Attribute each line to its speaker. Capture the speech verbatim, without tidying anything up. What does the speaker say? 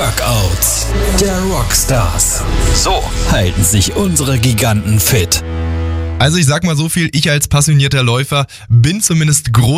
Speaker 1: Workouts der Rockstars. So halten sich unsere Giganten fit.
Speaker 2: Also ich sag mal so viel, ich als passionierter Läufer bin zumindest groß